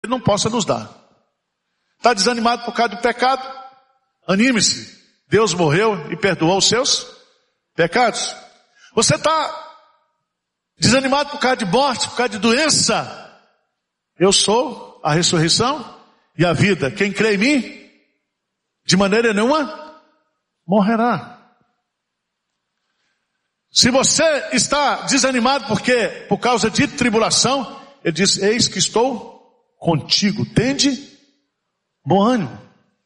não possa nos dar. Está desanimado por causa do pecado? Anime-se. Deus morreu e perdoou os seus pecados. Você está desanimado por causa de morte, por causa de doença? Eu sou a ressurreição e a vida. Quem crê em mim, de maneira nenhuma, morrerá. Se você está desanimado por causa de tribulação, ele diz, eis que estou contigo, tende bom ânimo.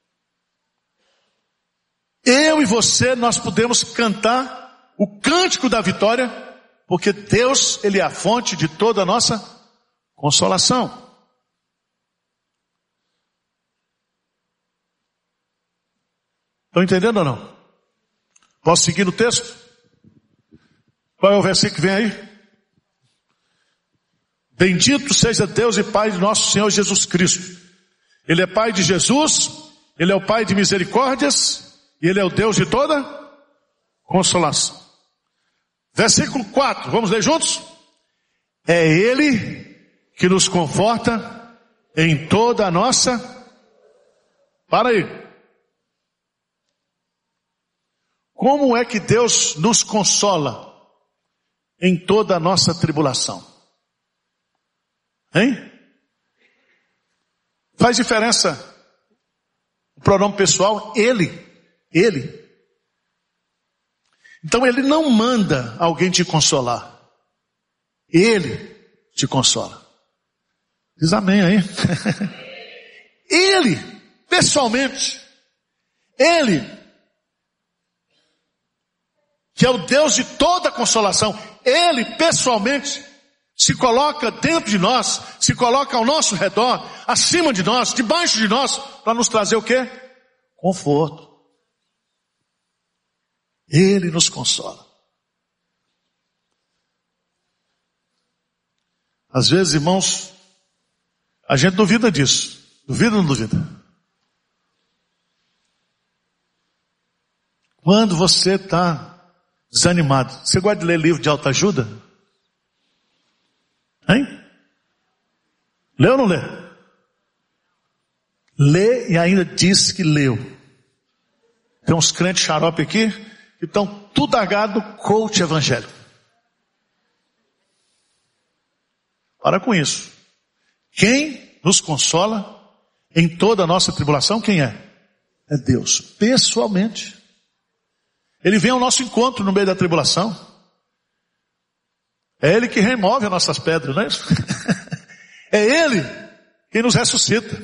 Eu e você, nós podemos cantar o cântico da vitória, porque Deus, Ele é a fonte de toda a nossa consolação. Estão entendendo ou não? Posso seguir no texto? Qual é o versículo que vem aí? Bendito seja Deus e Pai de nosso Senhor Jesus Cristo. Ele é Pai de Jesus, Ele é o Pai de misericórdias, e Ele é o Deus de toda consolação. Versículo 4, vamos ler juntos? É Ele que nos conforta em toda a nossa... Para aí. Como é que Deus nos consola em toda a nossa tribulação? Hein? Faz diferença o pronome pessoal, Ele. Então Ele não manda alguém te consolar. Ele te consola. Diz amém aí. Ele, pessoalmente. Ele, que é o Deus de toda consolação. Ele, pessoalmente, se coloca dentro de nós, se coloca ao nosso redor, acima de nós, debaixo de nós, para nos trazer o quê? Conforto. Ele nos consola. Às vezes, irmãos, a gente duvida disso. Duvida ou não duvida? Quando você está desanimado, você gosta de ler livro de autoajuda? Hein? Leu ou não lê? Lê e ainda diz que leu. Tem uns crentes xarope aqui que estão tudo agado coach evangélico. Para com isso. Quem nos consola em toda a nossa tribulação, quem é? É Deus, pessoalmente. Ele vem ao nosso encontro no meio da tribulação. É Ele que remove as nossas pedras, não é isso? É Ele quem nos ressuscita.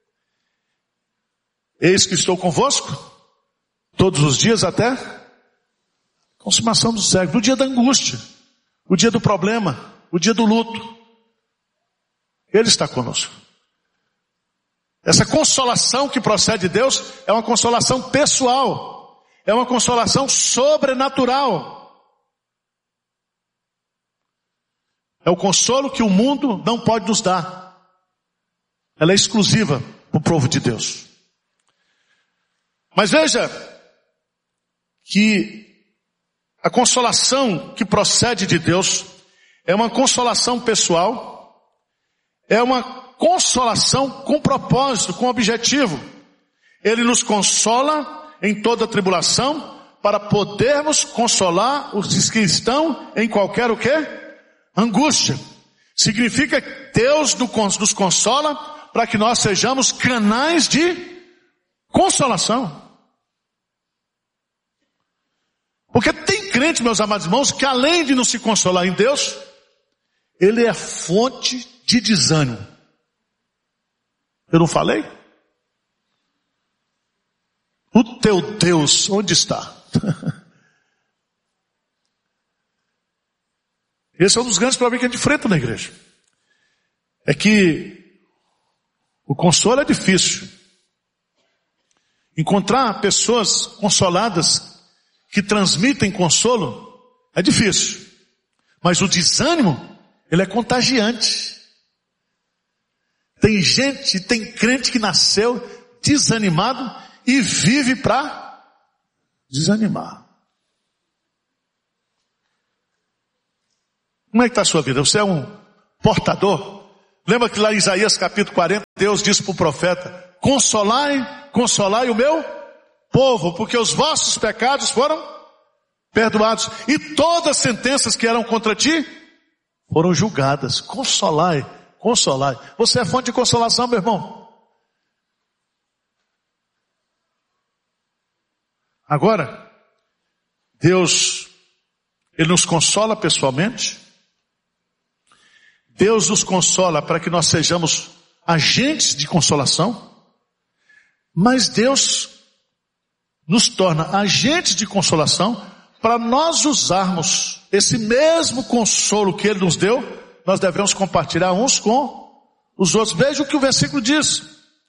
Eis que estou convosco todos os dias até a consumação do século. No dia da angústia, o dia do problema, o dia do luto. Ele está conosco. Essa consolação que procede de Deus é uma consolação pessoal. É uma consolação sobrenatural. É o consolo que o mundo não pode nos dar. Ela é exclusiva para o povo de Deus. Mas veja que a consolação que procede de Deus é uma consolação pessoal, é uma consolação com propósito, com objetivo. Ele nos consola em toda tribulação para podermos consolar os que estão em qualquer o quê? Angústia. Significa que Deus nos consola para que nós sejamos canais de consolação. Porque tem crente, meus amados irmãos, que além de não se consolar em Deus, ele é fonte de desânimo. Eu não falei? O teu Deus, onde está? Esse é um dos grandes problemas que a gente enfrenta na igreja. É que o consolo é difícil. Encontrar pessoas consoladas que transmitem consolo é difícil. Mas o desânimo, ele é contagiante. Tem gente, tem crente que nasceu desanimado e vive para desanimar. Como é que está a sua vida? Você é um portador Lembra que lá em Isaías capítulo 40, Deus disse para o profeta: consolai, consolai o meu povo, porque os vossos pecados foram perdoados, e todas as sentenças que eram contra ti foram julgadas. Consolai, consolai. Você é fonte de consolação, meu irmão. Agora, Deus, Ele nos consola pessoalmente. Deus nos consola para que nós sejamos agentes de consolação. Mas Deus nos torna agentes de consolação para nós usarmos esse mesmo consolo que Ele nos deu. Nós devemos compartilhar uns com os outros. Veja o que o versículo diz: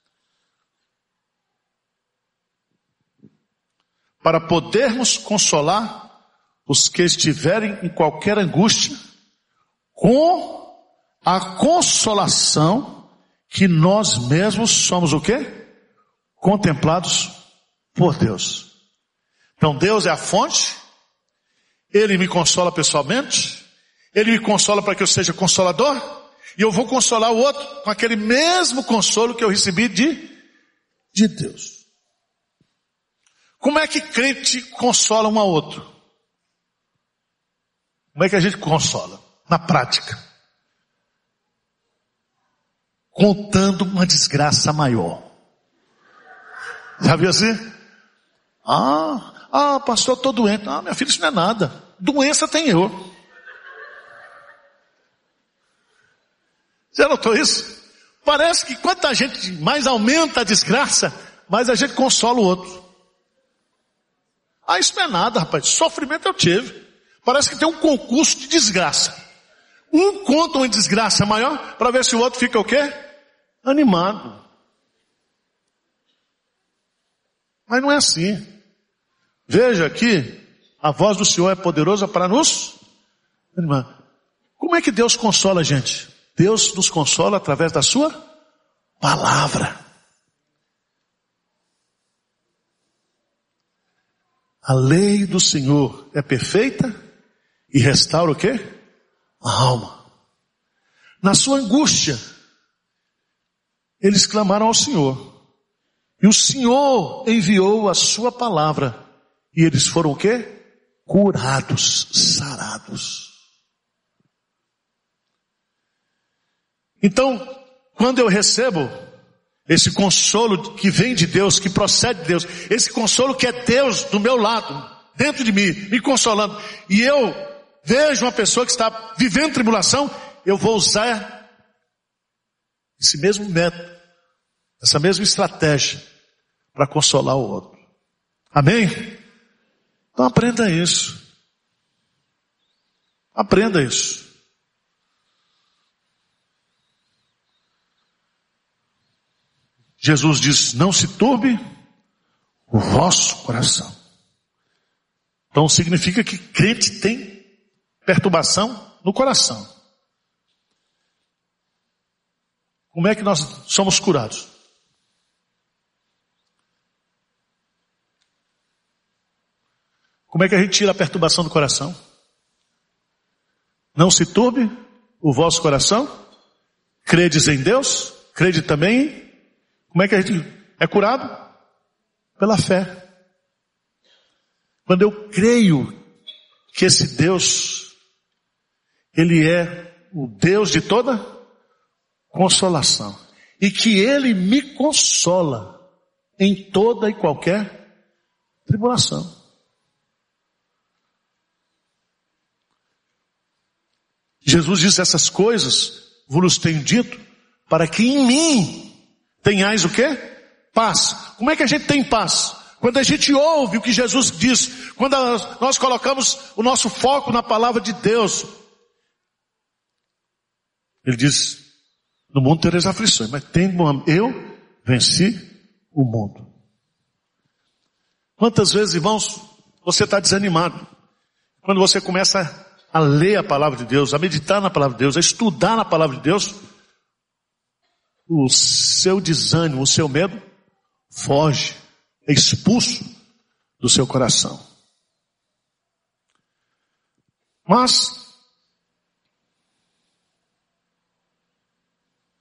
para podermos consolar os que estiverem em qualquer angústia, com a consolação que nós mesmos somos o quê? Contemplados por Deus. Então Deus é a fonte, Ele me consola pessoalmente, Ele me consola para que eu seja consolador, e eu vou consolar o outro com aquele mesmo consolo que eu recebi de Deus. Como é que crente consola um ao outro? Como é que a gente consola? Na prática. Contando uma desgraça maior. Já viu assim? Pastor, eu estou doente. Minha filha, isso não é nada. Doença tem eu. Você notou isso? Parece que quanto a gente mais aumenta a desgraça, mais a gente consola o outro. Isso não é nada, rapaz. Sofrimento eu tive. Parece que tem um concurso de desgraça. Um conta uma desgraça maior para ver se o outro fica o quê? Animado. Mas não é assim. Veja aqui, a voz do Senhor é poderosa para nos animar. Como é que Deus consola a gente? Deus nos consola através da sua palavra. A lei do Senhor é perfeita e restaura o quê? A alma. Na sua angústia, eles clamaram ao Senhor. E o Senhor enviou a sua palavra. E eles foram o quê? Curados, sarados. Então, quando eu recebo esse consolo que vem de Deus, que procede de Deus, esse consolo que é Deus do meu lado, dentro de mim, me consolando, e eu vejo uma pessoa que está vivendo tribulação, eu vou usar esse mesmo método, essa mesma estratégia para consolar o outro. Amém? Então aprenda isso. Aprenda isso. Jesus diz: não se turbe o vosso coração. Então significa que crente tem perturbação no coração. Como é que nós somos curados? Como é que a gente tira a perturbação do coração? Não se turbe o vosso coração. Credes em Deus, crede também em... Como é que a gente é curado? Pela fé. Quando eu creio que esse Deus, Ele é o Deus de toda consolação. E que Ele me consola em toda e qualquer tribulação. Jesus disse: essas coisas vos tenho dito para que em mim tenhais o quê? Paz. Como é que a gente tem paz? Quando a gente ouve o que Jesus diz, quando nós colocamos o nosso foco na palavra de Deus. Ele diz: no mundo tereis aflições, mas eu venci o mundo. Quantas vezes, irmãos, você está desanimado? Quando você começa a ler a palavra de Deus, a meditar na palavra de Deus, a estudar na palavra de Deus, o seu desânimo, o seu medo foge, é expulso do seu coração. Mas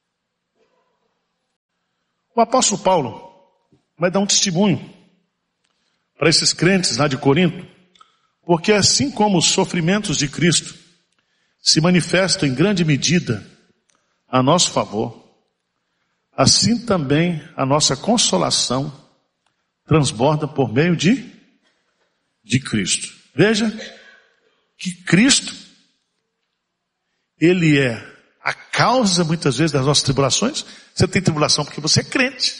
O apóstolo Paulo vai dar um testemunho para esses crentes lá de Corinto, porque assim como os sofrimentos de Cristo se manifestam em grande medida a nosso favor, assim também a nossa consolação transborda por meio de Cristo. Veja que Cristo, Ele é a causa muitas vezes das nossas tribulações. Você tem tribulação porque você é crente.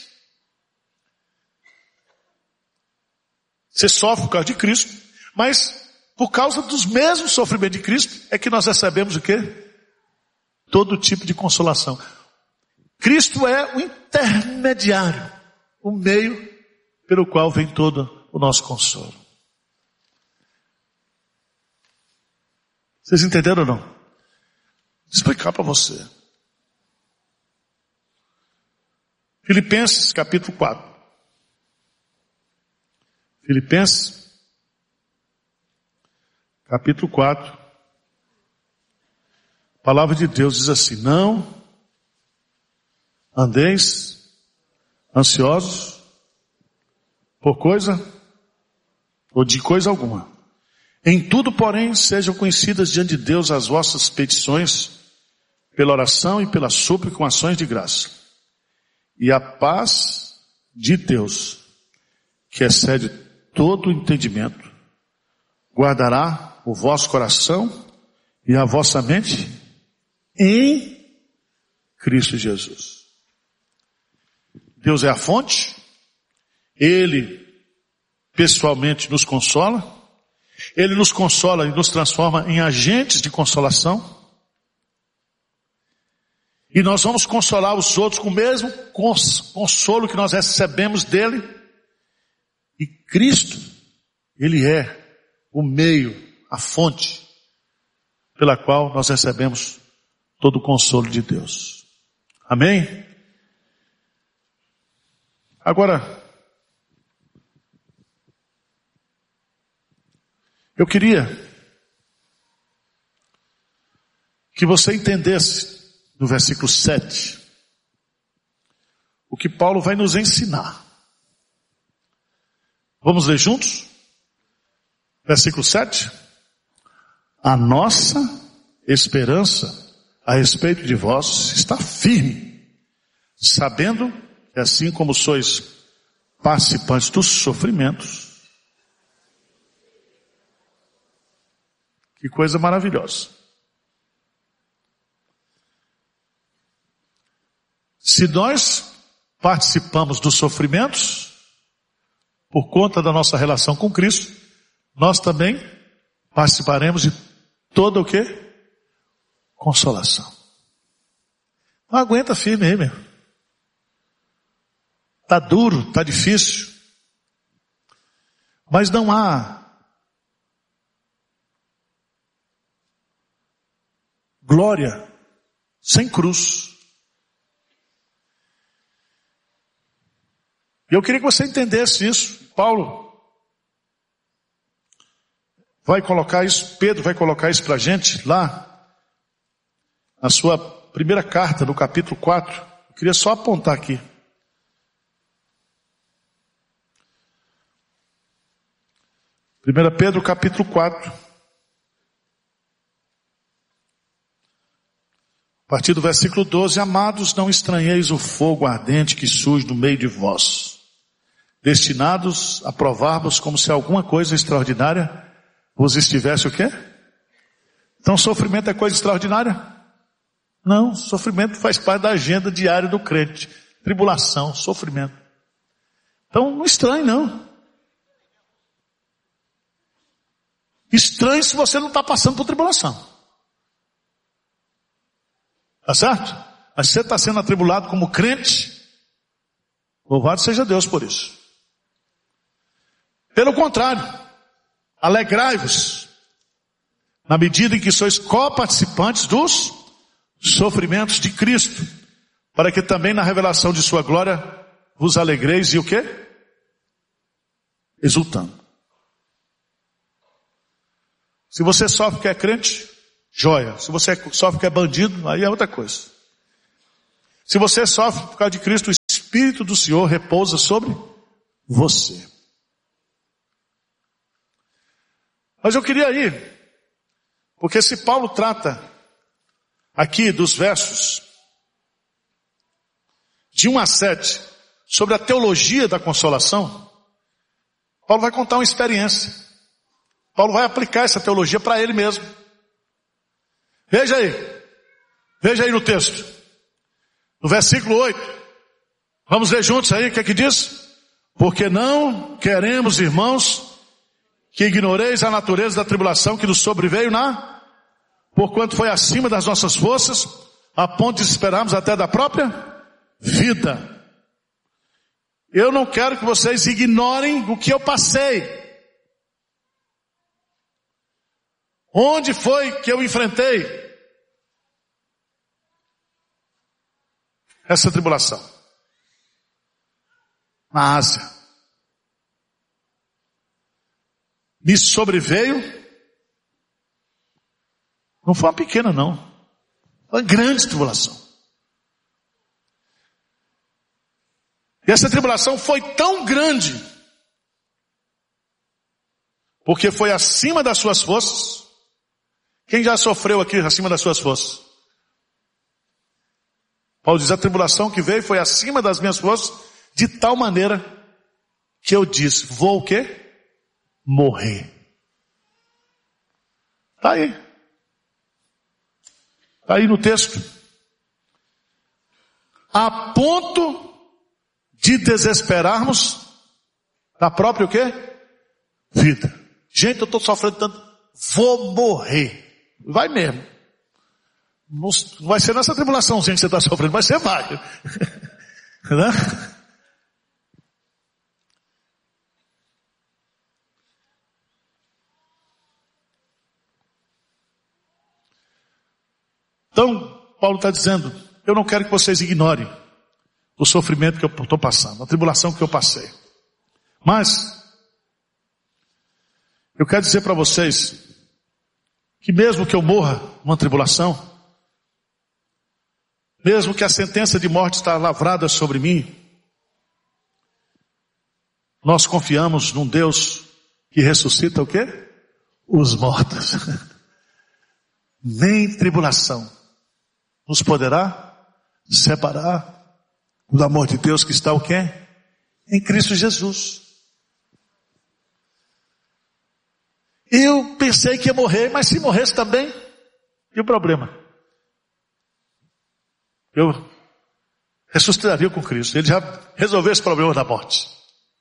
Você sofre por causa de Cristo, mas por causa dos mesmos sofrimentos de Cristo é que nós recebemos o quê? Todo tipo de consolação. Cristo é o intermediário, o meio pelo qual vem todo o nosso consolo. Vocês entenderam ou não? Vou explicar para você. Filipenses capítulo 4. Filipenses capítulo 4. A palavra de Deus diz assim: não andeis ansiosos por coisa ou de coisa alguma. Em tudo, porém, sejam conhecidas diante de Deus as vossas petições, pela oração e pela súplica com ações de graça. E a paz de Deus, que excede todo o entendimento, guardará o vosso coração e a vossa mente em Cristo Jesus. Deus é a fonte, Ele pessoalmente nos consola, Ele nos consola e nos transforma em agentes de consolação. E nós vamos consolar os outros com o mesmo consolo que nós recebemos dele. E Cristo, Ele é o meio, a fonte, pela qual nós recebemos todo o consolo de Deus. Amém? Agora, eu queria que você entendesse no versículo 7 o que Paulo vai nos ensinar. Vamos ler juntos? Versículo 7. A nossa esperança a respeito de vós está firme, sabendo que assim como sois participantes dos sofrimentos. Que coisa maravilhosa. Se nós participamos dos sofrimentos, por conta da nossa relação com Cristo, nós também participaremos de toda o quê? Consolação. Não aguenta firme aí, meu. Tá duro, tá difícil. Mas não há glória sem cruz. E eu queria que você entendesse isso. Paulo vai colocar isso, Pedro vai colocar isso para a gente lá, na sua primeira carta, no capítulo 4. Eu queria só apontar aqui. 1 Pedro capítulo 4. A partir do versículo 12. Amados, não estranheis o fogo ardente que surge no meio de vós, destinados a provar-vos como se alguma coisa extraordinária vos estivesse o quê? Então sofrimento é coisa extraordinária? Não, sofrimento faz parte da agenda diária do crente. Tribulação, sofrimento. Então não estranhe não. Estranhe se você não está passando por tribulação. Tá certo? Mas se você está sendo atribulado como crente, louvado seja Deus por isso. Pelo contrário, alegrai-vos, na medida em que sois coparticipantes dos sofrimentos de Cristo, para que também na revelação de sua glória vos alegreis e o quê? Exultando. Se você sofre que é crente, joia. Se você sofre que é bandido, aí é outra coisa. Se você sofre por causa de Cristo, o Espírito Espírito do Senhor repousa sobre você. Mas eu queria ir, porque se Paulo trata aqui dos versos de 1 a 7 sobre a teologia da consolação, Paulo vai contar uma experiência. Paulo vai aplicar essa teologia para ele mesmo. Veja aí no texto, no versículo 8, vamos ler juntos aí o que é que diz? Porque não queremos, irmãos, que ignoreis a natureza da tribulação que nos sobreveio porquanto foi acima das nossas forças, a ponto de esperarmos até da própria vida. Eu não quero que vocês ignorem o que eu passei. Onde foi que eu enfrentei essa tribulação? Na Ásia. Me sobreveio, não foi uma pequena não, foi uma grande tribulação. E essa tribulação foi tão grande, porque foi acima das suas forças. Quem já sofreu aqui acima das suas forças? Paulo diz, a tribulação que veio foi acima das minhas forças, de tal maneira que eu disse, vou o quê? Morrer. Está aí. Está aí no texto. A ponto de desesperarmos da própria o quê? Vida. Gente, eu estou sofrendo tanto. Vou morrer. Vai mesmo. Não vai ser nessa tribulaçãozinha que você está sofrendo, mas você vai. Né? Então, Paulo está dizendo, eu não quero que vocês ignorem o sofrimento que eu estou passando, a tribulação que eu passei. Mas, eu quero dizer para vocês, que mesmo que eu morra numa tribulação, mesmo que a sentença de morte está lavrada sobre mim, nós confiamos num Deus que ressuscita o quê? Os mortos. Nem tribulação nos poderá separar do amor de Deus que está o quê? Em Cristo Jesus. Eu pensei que ia morrer, mas se morresse também, e o problema? Eu ressuscitaria com Cristo. Ele já resolveu esse problema da morte.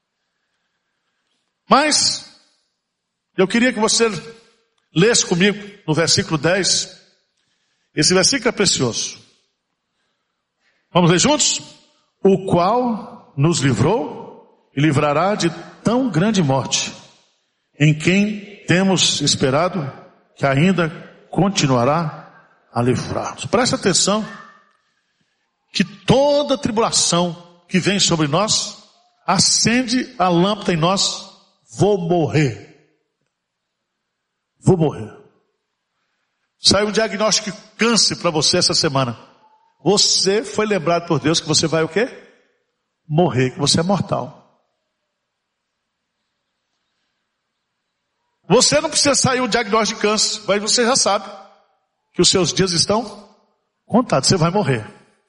Mas, eu queria que você lesse comigo no versículo 10. Esse versículo é precioso. Vamos ler juntos? O qual nos livrou e livrará de tão grande morte, em quem temos esperado que ainda continuará a livrar-nos. Presta atenção que toda tribulação que vem sobre nós acende a lâmpada em nós. Vou morrer. Vou morrer. Saiu um diagnóstico de câncer para você essa semana. Você foi lembrado por Deus que você vai o quê? Morrer, que você é mortal. Você não precisa sair um diagnóstico de câncer, mas você já sabe que os seus dias estão contados, você vai morrer.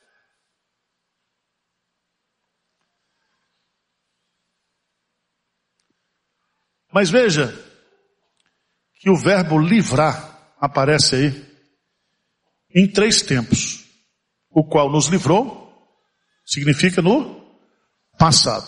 Mas veja que o verbo livrar aparece aí em 3 tempos. O qual nos livrou significa no passado.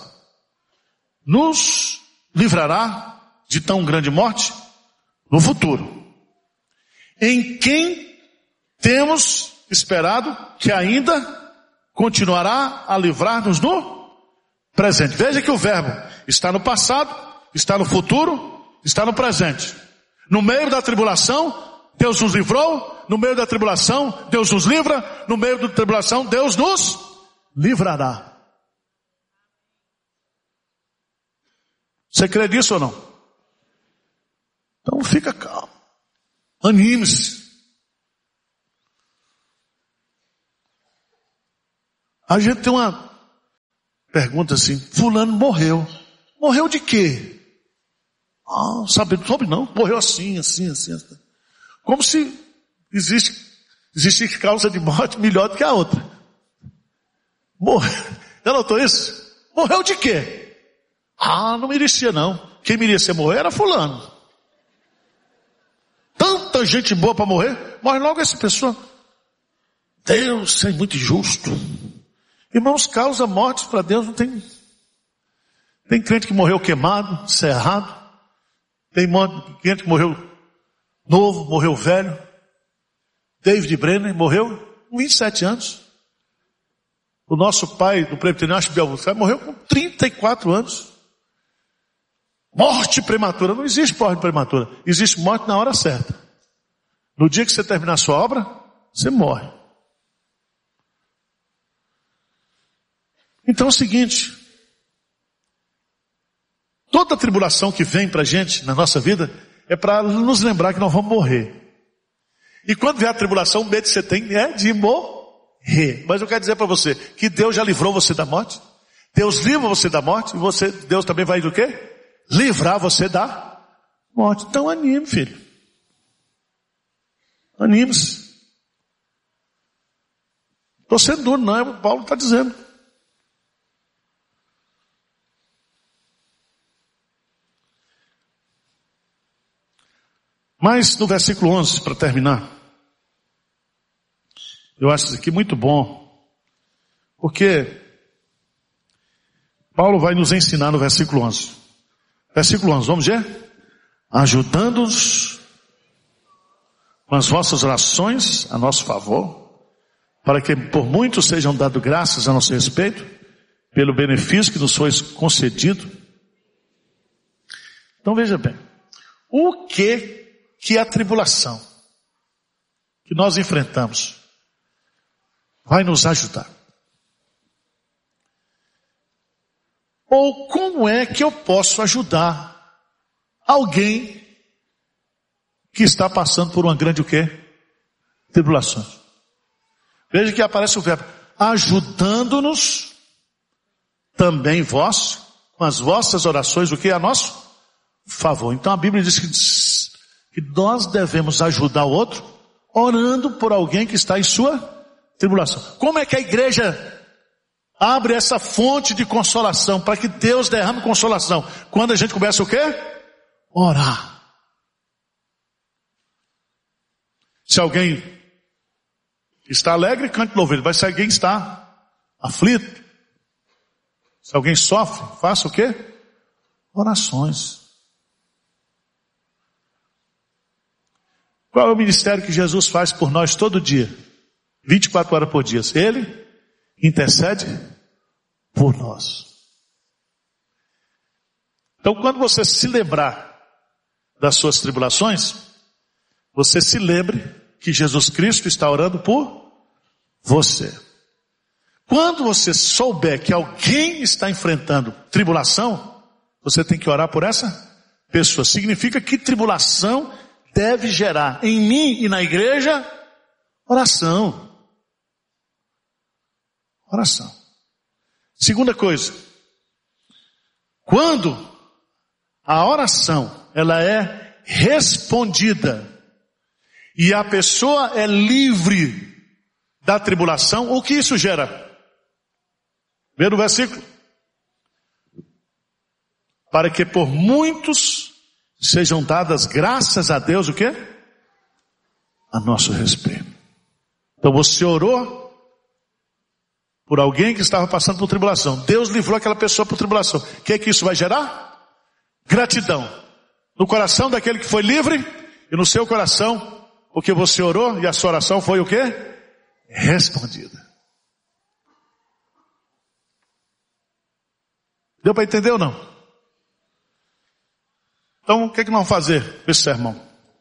Nos livrará de tão grande morte no futuro. Em quem temos esperado que ainda continuará a livrar-nos no presente. Veja que o verbo está no passado, está no futuro, está no presente. No meio da tribulação, Deus nos livrou. No meio da tribulação, Deus nos livra. No meio da tribulação, Deus nos livrará. Você crê nisso ou não? Então fica calmo. Anime-se. A gente tem pergunta assim, fulano morreu. Morreu de quê? Sabe não? Morreu assim. Como se existisse causa de morte melhor do que a outra. Morreu. Já notou isso? Morreu de quê? Não merecia não. Quem merecia morrer era fulano. Tanta gente boa para morrer, morre logo essa pessoa. Deus é muito injusto. Irmãos, causa mortes para Deus não tem. Tem crente que morreu queimado, cerrado. Tem crente que morreu novo, morreu velho. David Brenner morreu com 27 anos. O nosso pai do presbiteriano Belvuscar morreu com 34 anos. Morte prematura. Não existe morte prematura. Existe morte na hora certa. No dia que você terminar a sua obra, você morre. Então é o seguinte. Toda tribulação que vem pra gente na nossa vida é para nos lembrar que nós vamos morrer. E quando vier a tribulação, o medo que você tem é de morrer. Mas eu quero dizer para você que Deus já livrou você da morte. Deus livra você da morte e Deus também vai do quê? Livrar você da morte. Então anime, filho. Anime-se. Estou sendo duro, não é o que Paulo está dizendo. Mas no versículo 11, para terminar, eu acho isso aqui muito bom, porque Paulo vai nos ensinar no versículo 11. Versículo 11, vamos ver? Ajudando-nos com as vossas orações a nosso favor, para que por muitos sejam dadas graças a nosso respeito, pelo benefício que nos foi concedido. Então veja bem, o que a tribulação que nós enfrentamos vai nos ajudar? Ou como é que eu posso ajudar alguém que está passando por uma grande o quê? Tribulação. Veja que aparece o verbo, ajudando-nos também vós, com as vossas orações, o que? A nosso favor. Então a Bíblia diz que nós devemos ajudar o outro, orando por alguém que está em sua tribulação. Como é que a igreja abre essa fonte de consolação, para que Deus derrame consolação? Quando a gente começa o quê? Orar. Se alguém está alegre, cante louvor. Mas se alguém está aflito, se alguém sofre, faça o quê? Orações. Qual é o ministério que Jesus faz por nós todo dia? 24 horas por dia. Ele intercede por nós. Então quando você se lembrar das suas tribulações, você se lembre que Jesus Cristo está orando por você. Quando você souber que alguém está enfrentando tribulação, você tem que orar por essa pessoa. Significa que tribulação deve gerar em mim e na igreja oração. Oração. Segunda coisa, quando a oração ela é respondida e a pessoa é livre da tribulação, o que isso gera? Vê no versículo. Para que por muitos sejam dadas graças a Deus, o quê? A nosso respeito. Então você orou por alguém que estava passando por tribulação. Deus livrou aquela pessoa por tribulação. O que é que isso vai gerar? Gratidão. No coração daquele que foi livre e no seu coração, porque você orou e a sua oração foi o quê? Respondida. Deu para entender ou não? Então o que é que nós vamos fazer com esse sermão?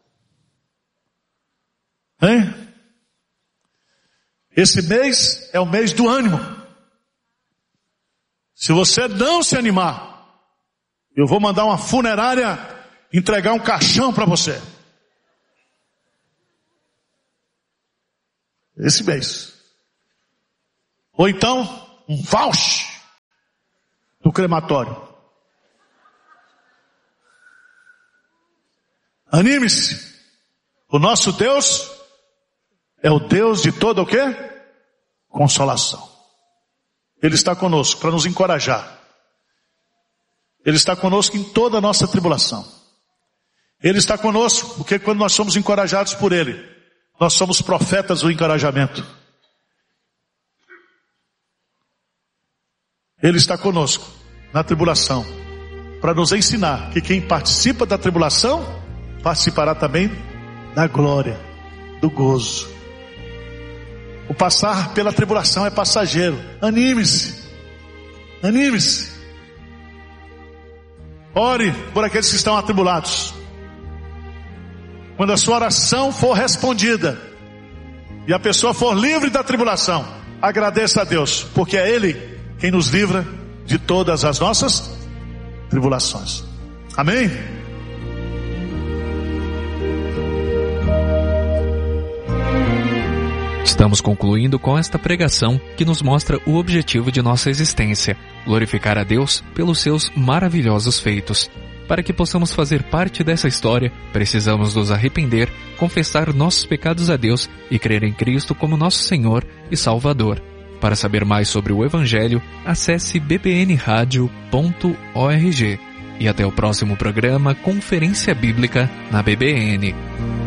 Hein? Esse mês é o mês do ânimo. Se você não se animar, eu vou mandar uma funerária entregar um caixão para você. Esse mês. Ou então, um voucher crematório. Anime-se. O nosso Deus é o Deus de toda o quê? Consolação. Ele está conosco para nos encorajar. Ele está conosco em toda a nossa tribulação. Ele está conosco porque quando nós somos encorajados por Ele, nós somos profetas do encorajamento. Ele está conosco na tribulação para nos ensinar que quem participa da tribulação participará também da glória, do gozo. O passar pela tribulação é passageiro. Anime-se. Anime-se. Ore por aqueles que estão atribulados. Quando a sua oração for respondida e a pessoa for livre da tribulação, agradeça a Deus, porque é Ele quem nos livra de todas as nossas tribulações. Amém? Estamos concluindo com esta pregação que nos mostra o objetivo de nossa existência, glorificar a Deus pelos seus maravilhosos feitos. Para que possamos fazer parte dessa história, precisamos nos arrepender, confessar nossos pecados a Deus e crer em Cristo como nosso Senhor e Salvador. Para saber mais sobre o Evangelho, acesse bbnradio.org. E até o próximo programa Conferência Bíblica na BBN.